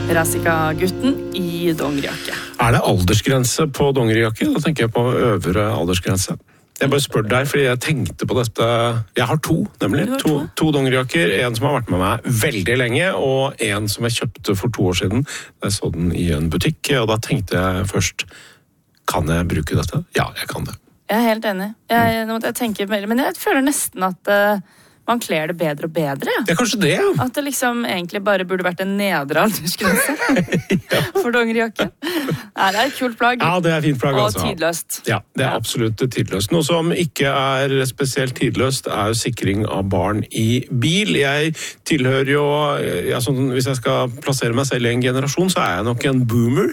Razika-gutten i dongerijakke. Det aldersgrense på dongerijakke? Da tenker jeg på øvre aldersgrense. Jeg bare spør deg, fordi jeg tenkte på dette. Jeg har to, nemlig. To dongerijakker. En som har vært med meg veldig lenge, og en som jeg kjøpte for 2 år siden. Jeg så den i en butikk, og da tenkte jeg først, kan jeg bruke dette? Ja, jeg kan det. Jeg er helt enig. Nå måtte jeg tenke mer, men jeg føler nesten at man kler det bedre og bedre. Ja. Det er kanskje det, ja. At det liksom egentlig bare burde vært en nedre aldersgrense for dongerijakke. Nei, det er et kult plagg. Ja, det er et fint plagg, altså. Og tidløst. Ja, det er absolutt tidløst. Noe som ikke er spesielt tidløst, er jo sikring av barn i bil. Jeg tilhører jo, hvis jeg skal plassere meg selv i en generasjon, så er jeg nok en boomer.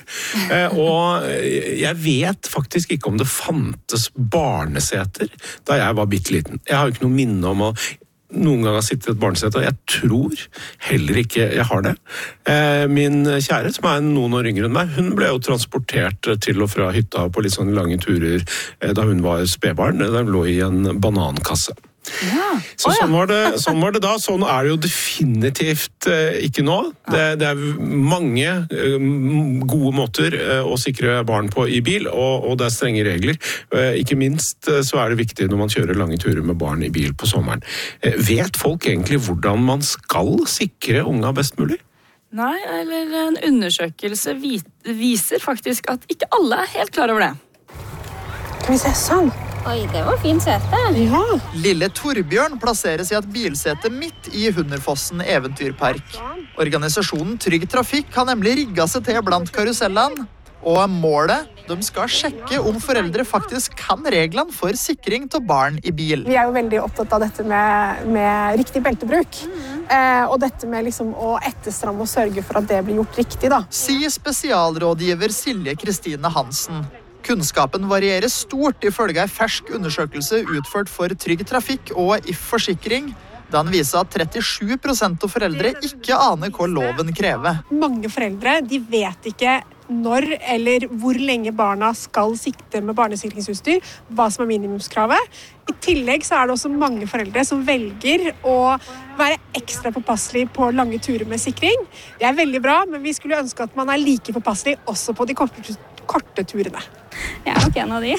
Og jeg vet faktisk ikke om det fantes barneseter da jeg var bitteliten. Jeg har jo ikke noe minne om å noen gang har sittet i et barnesete, og jeg tror heller ikke jeg har det. Min kjære, som er noen år yngre enn meg, hun ble jo transportert til og fra hytta på litt sånne lange turer da hun var spedbarn. Der hun lå i en banankasse. Ja. Så sånn var det da. Sånn er det jo definitivt ikke nå. Det er mange gode måter å sikre barn på i bil, og det er strenge regler. Ikke minst så er det viktig når man kjører lange turer med barn i bil på sommeren. Vet folk egentlig hvordan man skal sikre unga best mulig? Nei, eller en undersøkelse viser faktisk at ikke alle er helt klar over det. Kan vi se sånn? Oi, det var fint sete. Ja. Lille Torbjørn plasseres i et bilsete midt i Hunderfossen eventyrpark. Organisasjonen Trygg Trafikk har nemlig rigget seg til blant karusellene. Og målet, de skal sjekke om foreldre faktisk kan reglene for sikring til barn i bil. Vi er jo veldig opptatt av dette med riktig beltebruk. Og dette med liksom å etterstramme og sørge for at det blir gjort riktig, da. Sier spesialrådgiver Silje Kristine Hansen. Kunnskapen varierer stort ifølge en fersk undersøkelse utført for Trygg Trafikk og If Forsikring. Den viser at 37% av foreldre ikke aner hva loven krever. Mange foreldre de vet ikke når eller hvor lenge barna skal sikte med barnesikringsutstyr, hva som er minimumskravet. I tillegg så er det også mange foreldre som velger å være ekstra påpasselig på lange turer med sikring. Det er veldig bra, men vi skulle ønske at man er like påpasselig også på de korte turene. Jeg er nok en av de.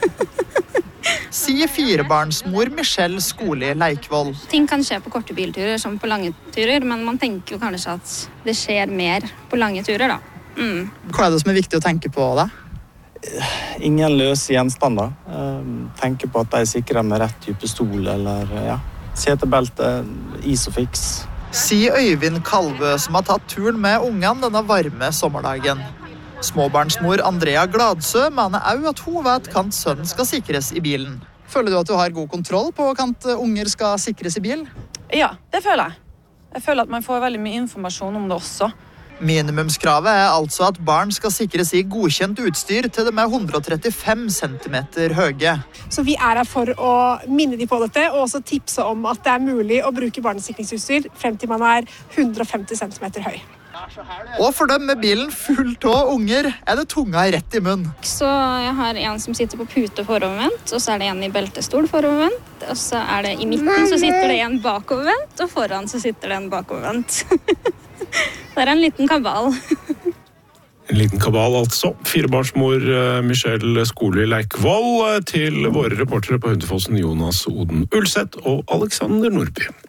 Sier 4-barnsmor Michelle Skoli Leikvoll. Ting kan skje på korte bilturer som på lange turer, men man tenker jo kanskje at det skjer mer på lange turer da. Hva er det som er viktig å tenke på da? Ingen løse gjenstander. Tenke på at de er sikret med rett type stol eller setebelte, Isofix. Sier Øyvind Kalvø som har tatt turen med ungene denne varme sommerdagen. Småbarnsmor Andrea Gladsø mener også at hun vet kan sønnen skal sikres i bilen. Føler du at du har god kontroll på at unger skal sikres i bil? Ja, det føler jeg. Jeg føler at man får veldig mye informasjon om det også. Minimumskravet er altså at barn skal sikres i godkjent utstyr til de er 135 cm høye. Så vi er her for å minne de på dette, og også tipse om at det er mulig å bruke barnesikringsutstyr frem til man er 150 cm høy. Og for dem med bilen fullt av unger er det tunga rett i munnen. Så jeg har en som sitter på pute forovervendt, og så er det en i beltestol forovervendt, og så er det i midten så sitter det en bakovervendt, og foran så sitter det en bakovervendt. Det er en liten kabal. En liten kabal altså. 4-barnsmor Michelle Skoli Leikvoll til våre reportere på Hunderfossen, Jonas Oden Ulseth og Alexander Nordby.